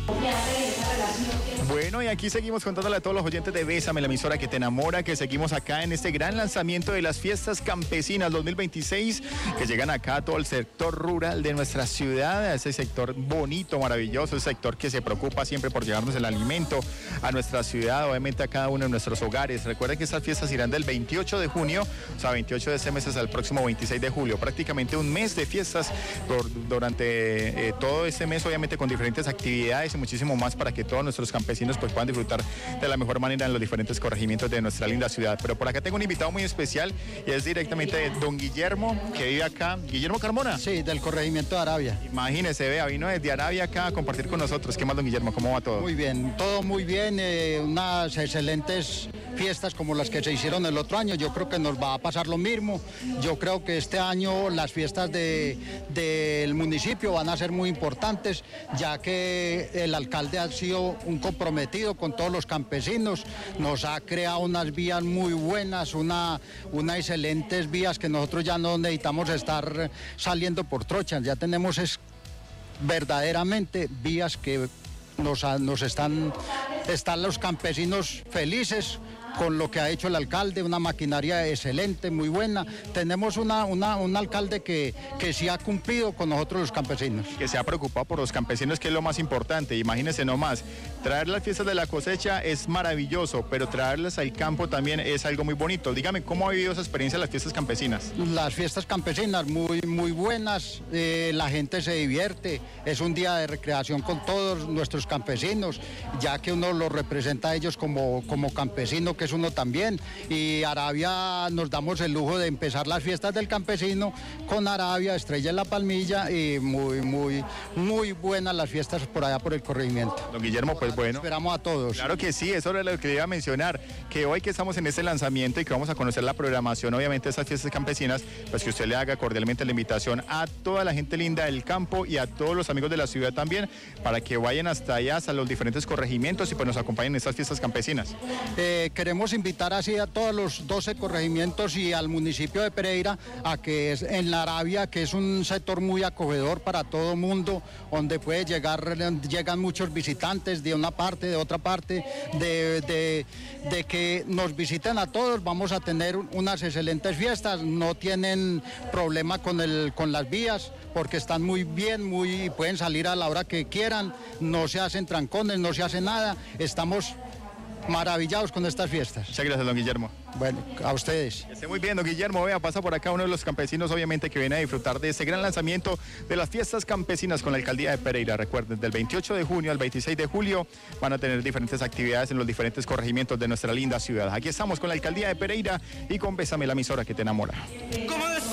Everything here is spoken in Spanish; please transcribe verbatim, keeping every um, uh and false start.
Bueno, y aquí seguimos contándole a todos los oyentes de Bésame, la emisora que te enamora, que seguimos acá en este gran lanzamiento de las fiestas campesinas dos mil veintiséis, que llegan acá a todo el sector rural de nuestra ciudad, a ese sector bonito, maravilloso, ese sector que se preocupa siempre por llevarnos el alimento a nuestra ciudad, obviamente a cada uno de nuestros hogares. Recuerden que estas fiestas irán del veintiocho de junio, o sea, veintiocho de este mes hasta el próximo veintiséis de julio, prácticamente un mes de fiestas por, durante eh, todo este mes, obviamente con diferentes actividades y muchísimo más para que todos nuestros campesinos pues puedan disfrutar de la mejor manera en los diferentes corregimientos de nuestra linda ciudad. Pero por acá tengo un invitado muy especial y es directamente de don Guillermo, que vive acá. Guillermo Carmona. Sí, del corregimiento de Arabia. Imagínese, vea, vino desde Arabia acá a compartir con nosotros. ¿Qué más, don Guillermo? ¿Cómo va todo? Muy bien, todo muy bien, eh, unas excelentes fiestas como las que se hicieron el otro año. Yo creo que nos va a pasar lo mismo. Yo creo que este año las fiestas de, del municipio van a ser muy importantes, ya que el alcalde ha sido un comprometido con todos los campesinos, nos ha creado unas vías muy buenas, una, unas excelentes vías que nosotros ya no necesitamos estar saliendo por trochas, ya tenemos es, verdaderamente vías que nos, nos están, están los campesinos felices con lo que ha hecho el alcalde, una maquinaria excelente, muy buena. Tenemos una, una, un alcalde que, que sí ha cumplido con nosotros los campesinos. Que se ha preocupado por los campesinos, que es lo más importante. Imagínense nomás, traer las fiestas de la cosecha es maravilloso, pero traerlas al campo también es algo muy bonito. Dígame, ¿cómo ha vivido esa experiencia las fiestas campesinas? Las fiestas campesinas muy, muy buenas, eh, la gente se divierte, es un día de recreación con todos nuestros campesinos, ya que uno los representa a ellos como, como campesino, que es uno también, y Arabia nos damos el lujo de empezar las fiestas del campesino con Arabia, Estrella en la Palmilla, y muy, muy, muy buenas las fiestas por allá por el corregimiento. Don Guillermo, pues bueno. Esperamos a todos. Claro que sí, eso era lo que iba a mencionar, que hoy que estamos en este lanzamiento y que vamos a conocer la programación, obviamente, de esas fiestas campesinas, pues que usted le haga cordialmente la invitación a toda la gente linda del campo y a todos los amigos de la ciudad también, para que vayan hasta allá, hasta los diferentes corregimientos y pues nos acompañen en estas fiestas campesinas. Eh, Queremos invitar así a todos los doce corregimientos y al municipio de Pereira a que es en la Arabia, que es un sector muy acogedor para todo mundo, donde puede llegar, llegan muchos visitantes de una parte, de otra parte, de, de, de que nos visiten a todos. Vamos a tener unas excelentes fiestas, no tienen problema con, el, con las vías, porque están muy bien, muy, pueden salir a la hora que quieran, no se hacen trancones, no se hace nada, estamos maravillados con estas fiestas. Muchas gracias, don Guillermo. Bueno, a ustedes. Que esté muy bien, don Guillermo. Vea, pasa por acá uno de los campesinos, obviamente, que viene a disfrutar de este gran lanzamiento de las fiestas campesinas con la alcaldía de Pereira. Recuerden, del veintiocho de junio al veintiséis de julio van a tener diferentes actividades en los diferentes corregimientos de nuestra linda ciudad. Aquí estamos con la alcaldía de Pereira y con Bésame, la emisora que te enamora.